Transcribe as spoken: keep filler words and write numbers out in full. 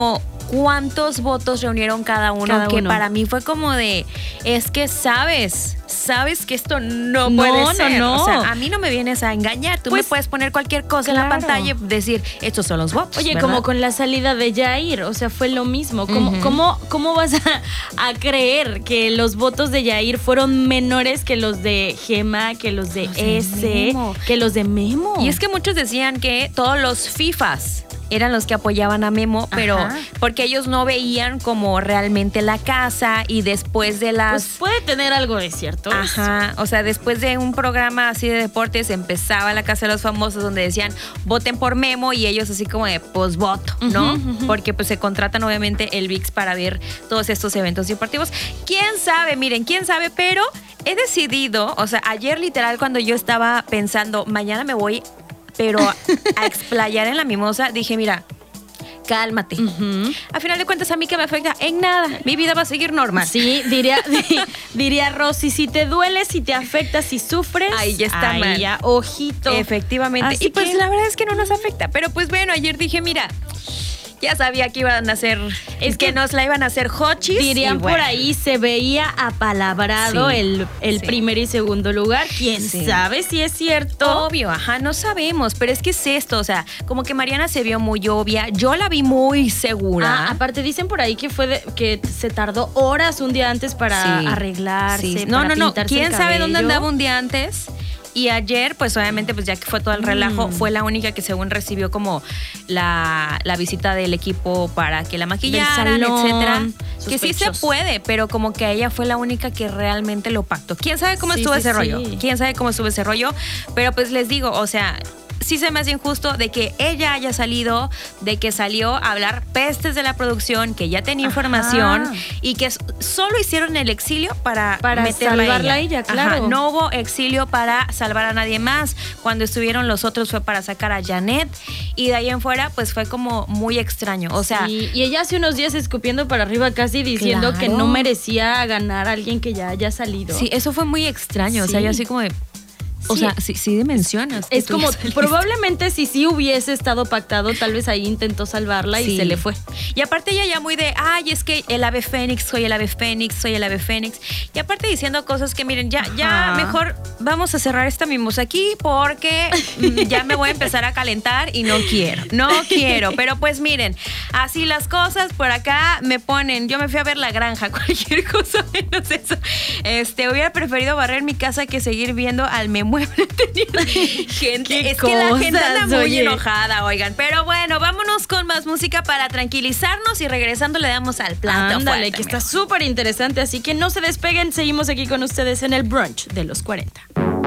cuántos votos reunieron cada uno, Cada que uno. para mí fue como de, es que sabes, sabes que esto no, No, puede no, ser. no. O sea, a mí no me vienes a engañar. Tú Pues, me puedes poner cualquier cosa en la claro. pantalla y decir, estos son los votos. Oye, ¿verdad? como con la salida de Yair, o sea, fue lo mismo. ¿Cómo, Ujú. cómo, cómo vas a, a creer que los votos de Yair fueron menores que los de Gema, que los de Los de S, Memo. que los de Memo? Y es que muchos decían que todos los FIFAs eran los que apoyaban a Memo, pero Ajá. porque ellos no veían como realmente la casa y después de las... Pues puede tener algo de cierto. Ajá, o sea, después de un programa así de deportes empezaba la Casa de los Famosos donde decían voten por Memo y ellos así como de pues voto, ¿no? Ujú, ujú. Porque pues se contratan obviamente el V I X para ver todos estos eventos deportivos. ¿Quién sabe? Miren, ¿quién sabe? Pero he decidido, o sea, ayer literal cuando yo estaba pensando mañana me voy, pero a explayar en la mimosa, dije, mira, cálmate. Ujú. A final de cuentas, ¿a mí qué me afecta? En nada. Mi vida va a seguir normal. Sí, diría, di- diría Rosy, si te duele, si te afecta, si sufres, Ahí ya está ahí mal. ya, ojito. Efectivamente. Así y pues que- la verdad es que no nos afecta. Pero pues bueno, ayer dije, mira, ya sabía que iban a hacer, Es es que, que nos la iban a hacer hochis. Dirían y bueno. por ahí, se veía apalabrado Sí, el, el sí. primer y segundo lugar. ¿Quién Sí. sabe si es cierto? Obvio, ajá, no sabemos, pero es que es esto, o sea, como que Mariana se vio muy obvia, yo la vi muy segura. Ah, aparte dicen por ahí que fue de- que se tardó horas un día antes para Sí. arreglarse. Sí. No, para no, no, pintarse quién el sabe dónde cabello. andaba un día antes. Y ayer, pues obviamente, pues ya que fue todo el relajo, Mm. fue la única que según recibió como la, la visita del equipo para que la maquillaran, Del salón, etcétera. Que sí se sospechoso. puede, pero como que ella fue la única que realmente lo pactó. ¿Quién sabe cómo Sí, estuvo sí, ese sí. rollo? ¿Quién sabe cómo estuvo ese rollo? Pero pues les digo, o sea, sí se me hace injusto de que ella haya salido, de que salió a hablar pestes de la producción, que ya tenía Ajá. información y que s- solo hicieron el exilio para, Para meterla salvarla a a ella. ella, claro. Ajá, no hubo exilio para salvar a nadie más. Cuando estuvieron los otros fue para sacar a Janet y de ahí en fuera pues fue como muy extraño. O sea, Sí, y ella hace unos días escupiendo para arriba casi diciendo que Claro. no merecía ganar a alguien que ya haya salido. sí, eso fue muy extraño. O sea, Sí. yo así como de... O Sí. sea, sí, sí dimensionas. que Es tú como, ya saliste. probablemente si sí hubiese estado pactado, tal vez ahí intentó salvarla y Sí. se le fue. Y aparte ella ya muy de, ay, es que el ave fénix, soy el ave fénix, soy el ave fénix. Y aparte diciendo cosas que miren, ya, ya Ajá. mejor vamos a cerrar esta mimosa aquí porque mm, ya me voy a empezar a calentar y no quiero, no quiero. Pero pues miren, así las cosas, por acá me ponen, yo me fui a ver La Granja, cualquier cosa menos eso. Este, hubiera preferido barrer mi casa que seguir viendo al Me Mueble. Tenía gente, Qué es que la gente cosas, anda muy oye. enojada, oigan. Pero bueno, vámonos con más música para tranquilizarnos y regresando le damos al plato. Ándale, fuerte, que está mijo. súper interesante, así que no se despeguen, seguimos aquí con ustedes en el brunch de los cuarenta.